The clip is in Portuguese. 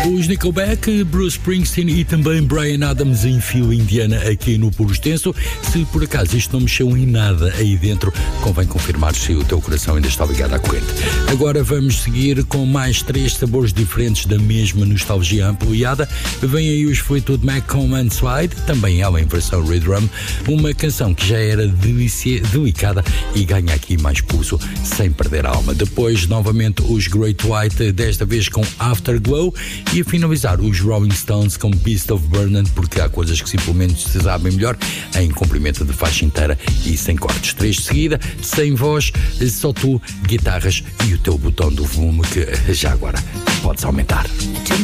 Os Nickelback, Bruce Springsteen e também Bryan Adams em fila indiana aqui no Puro Extenso. Se por acaso isto não mexeu em nada aí dentro, convém confirmar se o teu coração ainda está ligado à corrente. Agora vamos seguir com mais 3 sabores diferentes da mesma nostalgia ampliada. Vem aí os Fleetwood Mac com Landslide, também ela em versão Redrum, uma canção que já era delicada e ganha aqui mais pulso sem perder a alma. Depois novamente os Great White, desta vez com Afterglow, e a finalizar os Rolling Stones com Beast of Burden, porque há coisas que simplesmente se sabem melhor em comprimento de faixa inteira e sem cortes. 3 de seguida, sem voz, só tu, guitarras e o teu botão do volume que já agora podes aumentar.